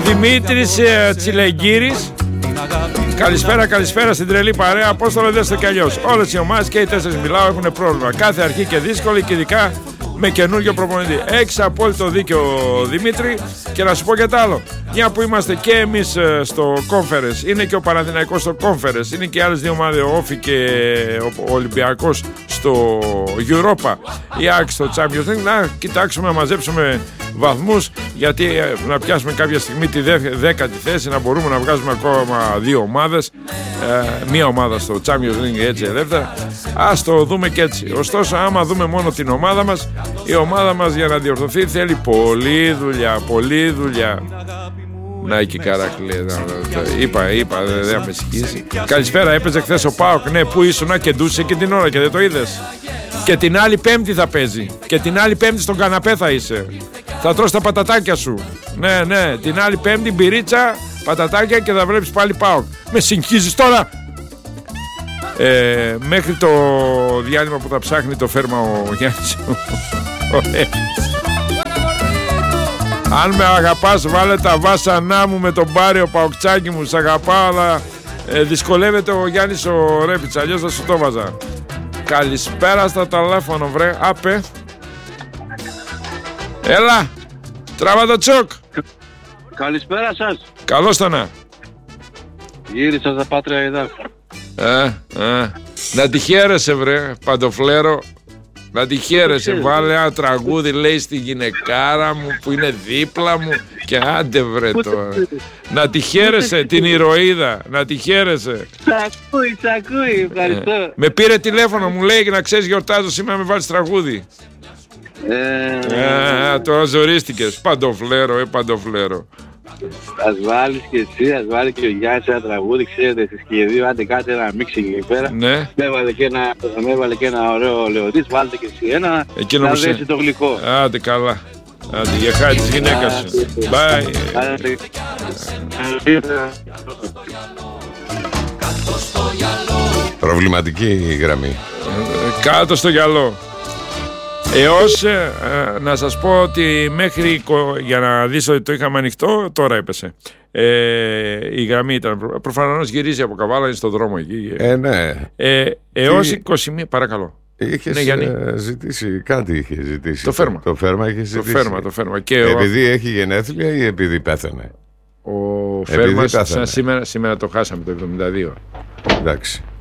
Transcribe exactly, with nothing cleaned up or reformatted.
Δημήτρης ε, Τσιλεγκύρης. Καλησπέρα, καλησπέρα στην τρελή παρέα. Πώς το λέτε κι αλλιώς. Όλες οι ομάδες και οι τέσσερις μιλάω έχουν πρόβλημα. Κάθε αρχή και δύσκολη και ειδικά με καινούργιο προπονητή. Έχεις απόλυτο δίκιο, Δημήτρη. Και να σου πω και τ' άλλο. Μια που είμαστε και εμείς στο Conference, είναι και ο Παναθηναϊκός στο Conference, είναι και οι άλλες δύο ομάδες, ο Όφη και ο Ολυμπιακός στο Europa, η Άκη στο Champions League. Να κοιτάξουμε να μαζέψουμε βαθμούς, γιατί να πιάσουμε κάποια στιγμή τη δέκατη θέση, να μπορούμε να βγάζουμε ακόμα δύο ομάδες, ε, μία ομάδα στο Champions League, έτσι ελεύθερα. Ας το δούμε και έτσι. Ωστόσο, άμα δούμε μόνο την ομάδα μας, η ομάδα μας για να διορθωθεί θέλει πολλή δουλειά, πολλή δουλειά. Να εκεί Καράκλη, είπα, είπα, δεν θα με συγχύσει. Καλησπέρα, έπαιζε χθες ο ΠΑΟΚ. Ναι, πού ήσουνα και ντούσε και την ώρα και δεν το είδες. Και την άλλη Πέμπτη θα παίζει. Και την άλλη Πέμπτη στον καναπέ θα είσαι. Θα τρως τα πατατάκια σου. Ναι, ναι, την άλλη Πέμπτη μπυρίτσα, πατατάκια και θα βλέπεις πάλι ΠΑΟΚ. Με συγχύζεις τώρα. Ε, μέχρι το διάλειμμα που θα ψάχνει το φέρμα ο Γιάννης. Αν με αγαπάς, βάλε τα βάσανά μου με τον Πάριο Παοκτσάκι μου. Σ' αγαπάω, αλλά ε, δυσκολεύεται ο Γιάννης ο Ρέπιτς. Αλλιώς θα σου το βάζα. Καλησπέρα στα τηλέφωνο, βρε. Άπε. Έλα. Τράβα το τσοκ. Καλησπέρα σας. Καλώς το να. Γύρισα στα Πάτρια Ιδάκου. Ε, ε. Να τη χαίρεσαι, βρε, παντοφλέρο. Να τη χαίρεσαι, βάλε ένα τραγούδι, λέει, στη γυναικάρα μου που είναι δίπλα μου και άντε βρε τώρα. Να τη χαίρεσαι, την ηρωίδα, να τη χαίρεσαι. Σ' ακούει, σ' ακούει, ευχαριστώ. Ε, με πήρε τηλέφωνο, μου λέει, να ξέρεις γιορτάζω σήμερα, με βάλεις τραγούδι. Ε, ε, τώρα ζορίστηκες, παντοφλέρο, ε, παντοφλέρο. Ας βάλεις και εσύ, ας βάλει και ο Γιάννης ένα τραγούδι, ξέρετε, στις και δύο, άντε κάτι ένα μίξινγκ εκεί πέρα. Ναι. Με έβαλε και ένα, με έβαλε και ένα ωραίο Λεωτής, βάλτε και εσύ ένα, εκείνο να που δέσει σε... το γλυκό. Άντε καλά. Άντε, για χάρη της γυναίκας σου. Bye. Προβληματική γραμμή. Κάτω στο γυαλό. Έως ε, ε, να σας πω ότι μέχρι, για να δεις ότι το είχαμε ανοιχτό, τώρα έπεσε. Ε, η γραμμή ήταν, προ, προφανώς γυρίζει από Καβάλα, είναι στον δρόμο εκεί. Ε, ναι. Ε, έως Τι... είκοσι μία, παρακαλώ. Είχες ναι, ζητήσει, κάτι είχε ζητήσει. Το φέρμα. Το φέρμα είχε ζητήσει. Το φέρμα, το φέρμα. Και επειδή ο... έχει γενέθλια ή επειδή πέθανε. Ο φέρμας, σήμερα, σήμερα το χάσαμε το εβδομήντα δύο. Εντάξει.